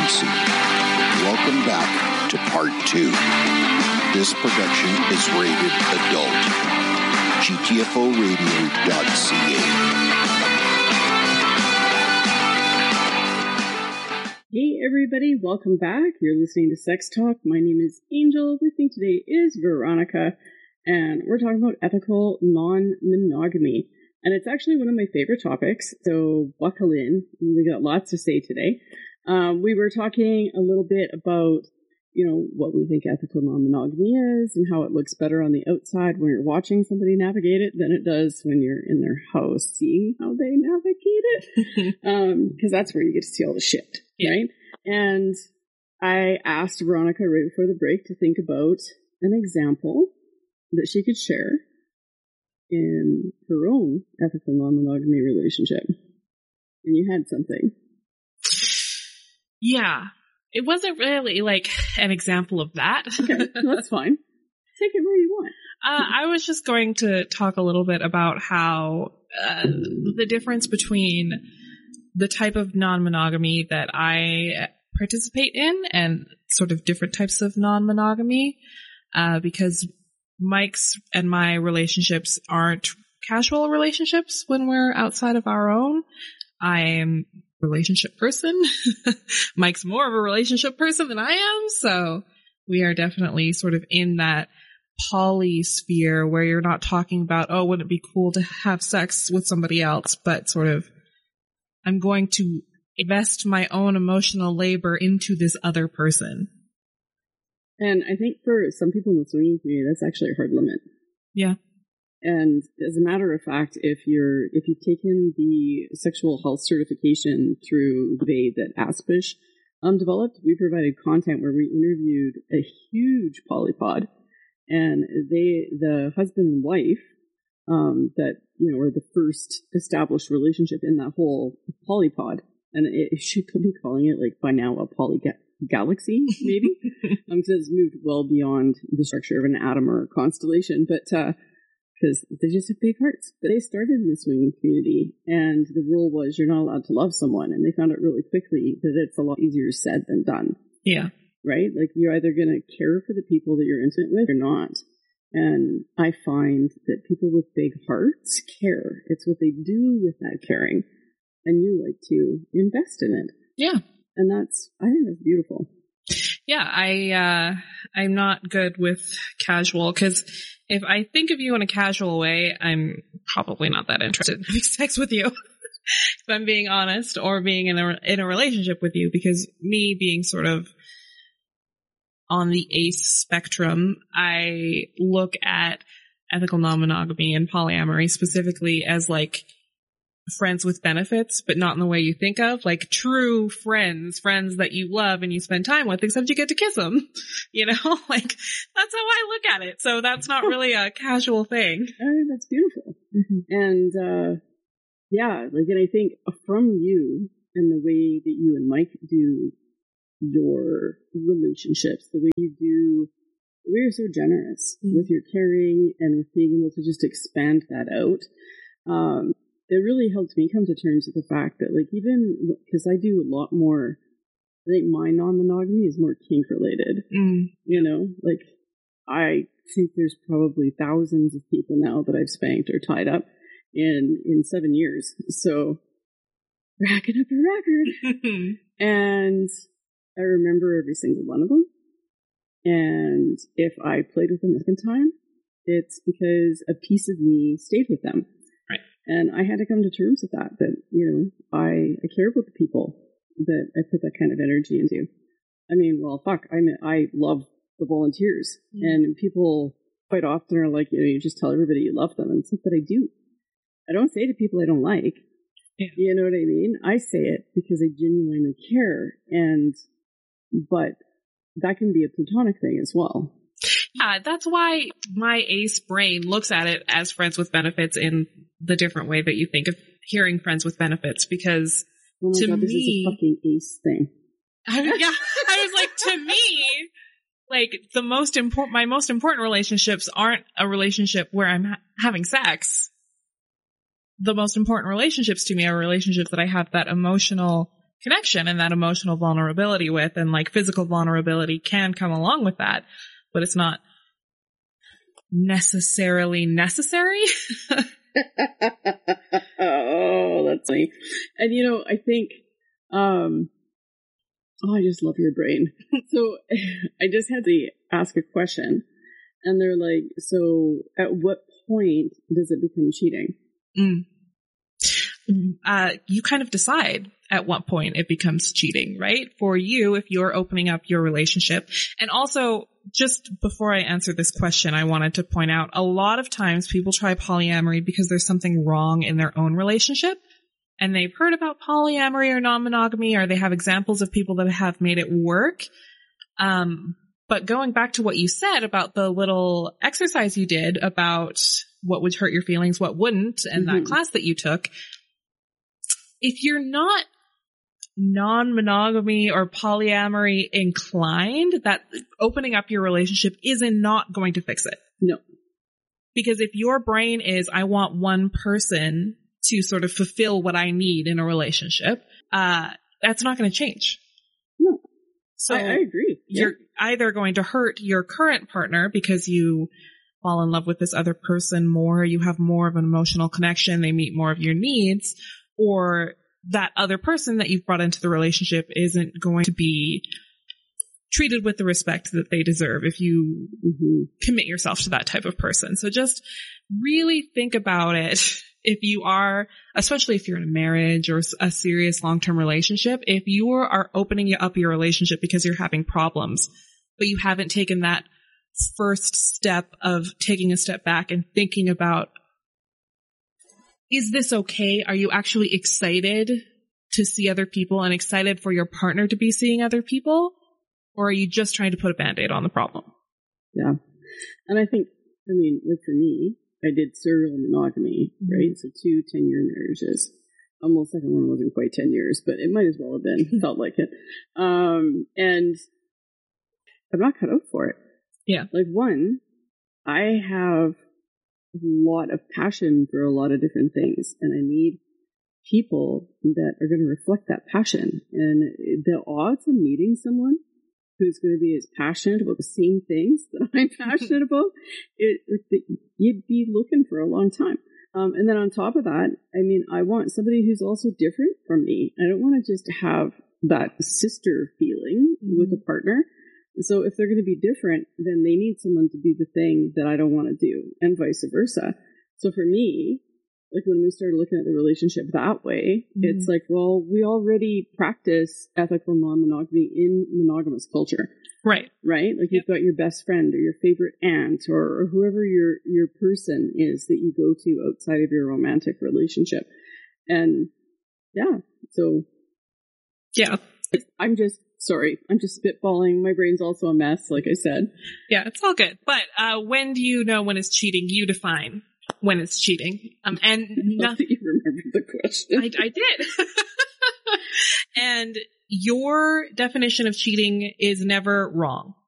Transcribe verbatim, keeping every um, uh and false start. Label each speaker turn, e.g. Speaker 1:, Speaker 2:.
Speaker 1: emergency. Welcome back to part two. This production is rated adult. G T F O radio dot C A.
Speaker 2: Hey everybody, welcome back. You're listening to Sex Talk. My name is Angel. With me today is Veronica, and we're talking about ethical non-monogamy. And it's actually one of my favorite topics, so buckle in. We got lots to say today. Um, we were talking a little bit about, you know, what we think ethical non-monogamy is and how it looks better on the outside when you're watching somebody navigate it than it does when you're in their house seeing how they navigate it. Um, because that's where you get to see all the shit, yeah. Right? And I asked Veronica right before the break to think about an example that she could share in her own ethical non-monogamy relationship. And you had something.
Speaker 3: Yeah. It wasn't really like an example of that.
Speaker 2: Okay, that's fine. Take it where you want.
Speaker 3: Uh, I was just going to talk a little bit about how uh, the difference between the type of non-monogamy that I participate in and sort of different types of non-monogamy, uh, because Mike's and my relationships aren't casual relationships when we're outside of our own. I'm a relationship person. Mike's more of a relationship person than I am. So we are definitely sort of in that poly sphere where you're not talking about, oh, wouldn't it be cool to have sex with somebody else, but sort of, I'm going to invest my own emotional labor into this other person.
Speaker 2: And I think for some people in the swinging community, that's actually a hard limit.
Speaker 3: Yeah.
Speaker 2: And as a matter of fact, if you're, if you've taken the sexual health certification through the that Aspish um, developed, we provided content where we interviewed a huge polypod, and they, the husband and wife, um, that, you know, were the first established relationship in that whole polypod. And it, it should be calling it like by now a polyga- galaxy, maybe, um, because it's moved well beyond the structure of an atom or a constellation, but, uh, because they just have big hearts. But they started in the swinging community, and the rule was you're not allowed to love someone, and they found out really quickly that it's a lot easier said than done.
Speaker 3: Yeah.
Speaker 2: Right? Like, you're either going to care for the people that you're intimate with or not. And I find that people with big hearts care. It's what they do with that caring. And you like to invest in it.
Speaker 3: Yeah.
Speaker 2: And that's, I think that's beautiful.
Speaker 3: Yeah, I, uh, I'm not good with casual, because if I think of you in a casual way, I'm probably not that interested in having sex with you, if I'm being honest, or being in a, in a relationship with you, because me being sort of on the ace spectrum, I look at ethical non-monogamy and polyamory specifically as like friends with benefits, but not in the way you think of, like true friends, friends that you love and you spend time with, except you get to kiss them, you know, like that's how I look at it. So that's not really a casual thing.
Speaker 2: I think that's beautiful. Mm-hmm. And, uh, yeah, like, and I think from you and the way that you and Mike do your relationships, the way you do, the way you're so generous mm-hmm. with your caring and with being able to just expand that out. Um, It really helped me come to terms with the fact that, like, even because I do a lot more, I think my non-monogamy is more kink related.
Speaker 3: Mm.
Speaker 2: You know, like, I think there's probably thousands of people now that I've spanked or tied up in in seven years. So, racking up a record. And I remember every single one of them. And if I played with them a second time, it's because a piece of me stayed with them. And I had to come to terms with that, that, you know, I, I care about the people that I put that kind of energy into. I mean, well, fuck, I mean, I love the volunteers. Mm-hmm. And people quite often are like, you know, you just tell everybody you love them. And it's like, but I do. I don't say to people I don't like. Yeah. You know what I mean? I say it because I genuinely care. And, but that can be a platonic thing as well.
Speaker 3: Yeah, that's why my ace brain looks at it as friends with benefits in the different way that you think of hearing friends with benefits, because
Speaker 2: oh my
Speaker 3: to
Speaker 2: God,
Speaker 3: me,
Speaker 2: this is a fucking ace thing.
Speaker 3: I mean, yeah, I was like, to me, like the most important, my most important relationships aren't a relationship where I'm ha- having sex. The most important relationships to me are relationships that I have that emotional connection and that emotional vulnerability with, and like physical vulnerability can come along with that, but it's not necessarily necessary.
Speaker 2: Oh, that's funny. And you know, I think, um, oh, I just love your brain. So I just had to ask a question, and they're like, so at what point does it become cheating?
Speaker 3: Mm. Uh, you kind of decide at what point it becomes cheating, right? For you, if you're opening up your relationship. And also, just before I answer this question, I wanted to point out a lot of times people try polyamory because there's something wrong in their own relationship. And they've heard about polyamory or non-monogamy, or they have examples of people that have made it work. Um, but going back to what you said about the little exercise you did about what would hurt your feelings, what wouldn't, and mm-hmm. that class that you took, if you're not non-monogamy or polyamory inclined, that opening up your relationship isn't not going to fix it.
Speaker 2: No.
Speaker 3: Because if your brain is, I want one person to sort of fulfill what I need in a relationship, uh, that's not going to change.
Speaker 2: No.
Speaker 3: So
Speaker 2: I, I agree.
Speaker 3: You're
Speaker 2: yeah.
Speaker 3: either going to hurt your current partner because you fall in love with this other person more, you have more of an emotional connection, they meet more of your needs, or that other person that you've brought into the relationship isn't going to be treated with the respect that they deserve if you mm-hmm. commit yourself to that type of person. So just really think about it. If you are, especially if you're in a marriage or a serious long-term relationship, if you are opening up your relationship because you're having problems, but you haven't taken that first step of taking a step back and thinking about, is this okay? Are you actually excited to see other people and excited for your partner to be seeing other people? Or are you just trying to put a Band-Aid on the problem?
Speaker 2: Yeah. And I think, I mean, like for me, I did serial monogamy, mm-hmm. right? So two ten-year marriages. Um, well, the second one wasn't quite ten years, but it might as well have been. Felt like it. Um, and I'm not cut out for it.
Speaker 3: Yeah.
Speaker 2: Like one, I have a lot of passion for a lot of different things, and I need people that are going to reflect that passion. And the odds of meeting someone who's going to be as passionate about the same things that I'm passionate about, it, it, you'd be looking for a long time. Um, and then on top of that, I mean, I want somebody who's also different from me. I don't want to just have that sister feeling mm-hmm. with a partner. So if they're going to be different, then they need someone to do the thing that I don't want to do, and vice versa. So for me, like when we started looking at the relationship that way, mm-hmm. it's like, well, we already practice ethical non-monogamy in monogamous culture.
Speaker 3: Right.
Speaker 2: Right? Like yep. You've got your best friend or your favorite aunt or, or whoever your, your person is that you go to outside of your romantic relationship. And yeah, so.
Speaker 3: Yeah.
Speaker 2: I'm just, sorry, I'm just spitballing. My brain's also a mess, like I said.
Speaker 3: Yeah, it's all good. But uh, when do you know when it's cheating? You define when it's cheating. Um, and nothing.
Speaker 2: You remember the question.
Speaker 3: I, I did. And your definition of cheating is never wrong.